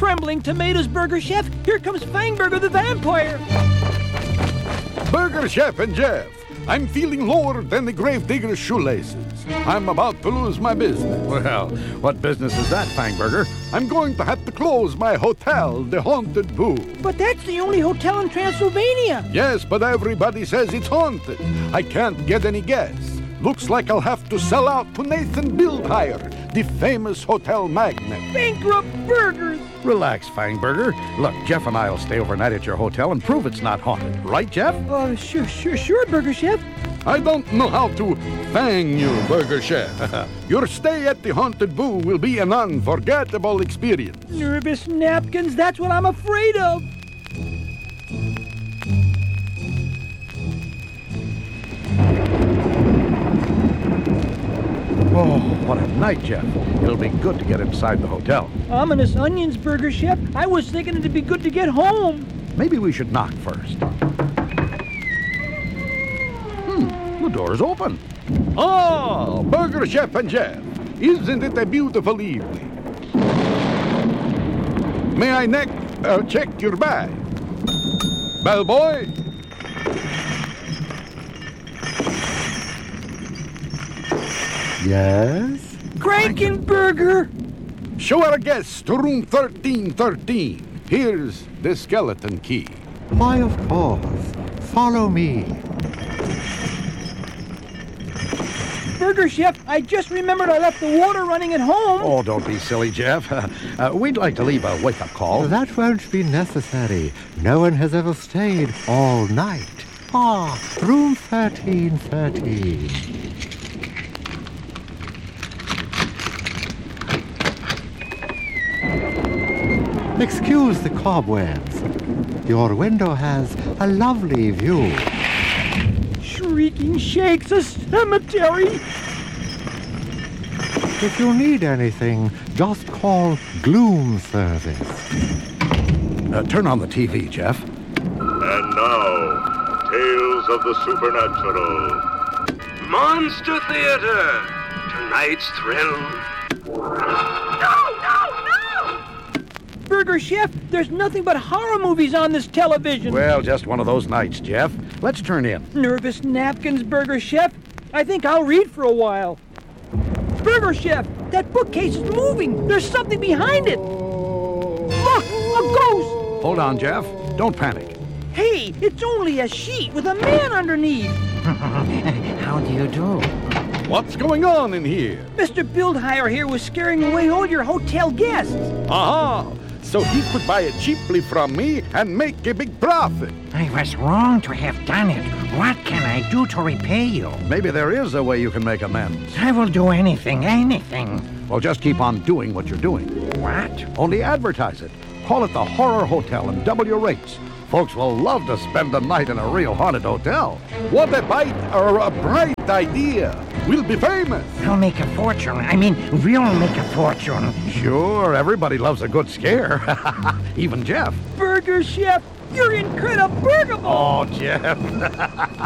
trembling tomatoes, Burger Chef. Here comes Fangburger the vampire. Burger Chef and Jeff, I'm feeling lower than the gravedigger's shoelaces. I'm about to lose my business. Well, what business is that, Fangburger? I'm going to have to close my hotel, the Haunted Boo. But that's the only hotel in Transylvania. Yes, but everybody says it's haunted. I can't get any guests. Looks like I'll have to sell out to Nathan Bildheier, the famous hotel magnate. Bankrupt burgers. Relax, Fangburger. Look, Jeff and I'll stay overnight at your hotel and prove it's not haunted. Right, Jeff? Sure, Burger Chef. I don't know how to fang you, Burger Chef. Your stay at the Haunted Boo will be an unforgettable experience. Nervous napkins, that's what I'm afraid of. Oh, what a night, Jeff. It'll be good to get inside the hotel. Ominous onions, Burger Chef. I was thinking it'd be good to get home. Maybe we should knock first. The door's open. Oh, Burger Chef and Jeff. Isn't it a beautiful evening? May I check your bag? Bellboy? Yes? Frankenburger. Show our guests to room 1313. Here's the skeleton key. Why, of course. Follow me. Burger Chef, I just remembered I left the water running at home. Oh, don't be silly, Jeff. We'd like to leave a wake-up call. That won't be necessary. No one has ever stayed all night. Room 1313. Excuse the cobwebs. Your window has a lovely view. Shrieking Shakes, a cemetery. If you need anything, just call Gloom Service. Turn on the TV, Jeff. And now, Tales of the Supernatural. Monster Theater. Tonight's thrill. Burger Chef, there's nothing but horror movies on this television. Well, just one of those nights, Jeff. Let's turn in. Nervous napkins, Burger Chef. I think I'll read for a while. Burger Chef, that bookcase is moving. There's something behind it. Look, a ghost. Hold on, Jeff. Don't panic. Hey, it's only a sheet with a man underneath. How do you do? What's going on in here? Mr. Bildheier here was scaring away all your hotel guests. Aha! So he could buy it cheaply from me and make a big profit. I was wrong to have done it. What can I do to repay you? Maybe there is a way you can make amends. I will do anything. Well, just keep on doing what you're doing. What? Only advertise it. Call it the Horror Hotel and double your rates. Folks will love to spend the night in a real haunted hotel. What a bright idea. We'll be famous. I'll make a fortune. We'll make a fortune. Sure, everybody loves a good scare. Even Jeff. Burger Chef, you're incredible. Oh, Jeff.